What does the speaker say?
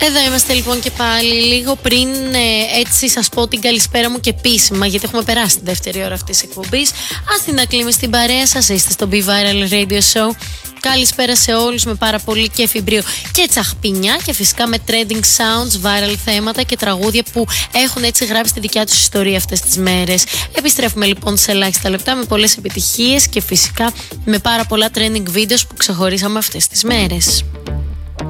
Εδώ είμαστε λοιπόν και πάλι λίγο πριν έτσι σας πω την καλησπέρα μου και επίσημα, γιατί έχουμε περάσει τη δεύτερη ώρα αυτής της εκπομπής. Αθηνά Κλίμη στην παρέα σας, είστε στο Be Viral Radio Show. Καλησπέρα σε όλους με πάρα πολύ κέφι μπρίο και τσαχπινιά και φυσικά με trending sounds, viral θέματα και τραγούδια που έχουν έτσι γράψει τη δικιά τους ιστορία αυτές τις μέρες. Επιστρέφουμε λοιπόν σε ελάχιστα λεπτά με πολλές επιτυχίες και φυσικά με πάρα πολλά trending videos που ξεχωρίσαμε αυτές τις μέρες.